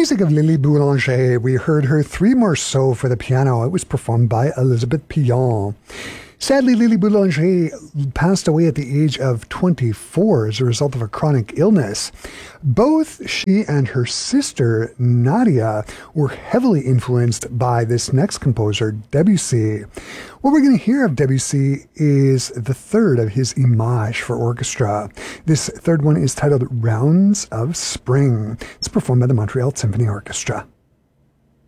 music of Lily Boulanger, we heard her Three Morceaux for the piano. It was performed by Elizabeth Pillon. Sadly, Lily Boulanger passed away at the age of 24 as a result of a chronic illness. Both she and her sister, Nadia, were heavily influenced by this next composer, Debussy. What we're going to hear of Debussy is the third of his Images for orchestra. This third one is titled Rounds of Spring. It's performed by the Montreal Symphony Orchestra.